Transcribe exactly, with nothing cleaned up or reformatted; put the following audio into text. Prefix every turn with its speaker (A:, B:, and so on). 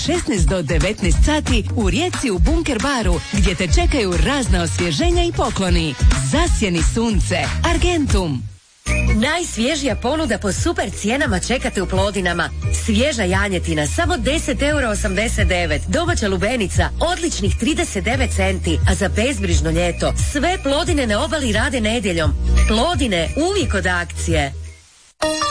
A: šesnaest do devetnaest sati u Rijeci u Bunker baru gdje te čekaju razna osvježenja i pokloni. Zasjeni sunce. Argentum.
B: Najsvježija ponuda po super cijenama čekate u Plodinama. Svježa janjetina samo deset eura osamdeset devet. Domaća lubenica odličnih trideset devet centi. A za bezbrižno ljeto sve Plodine na obali rade nedjeljom. Plodine uvijek od akcije.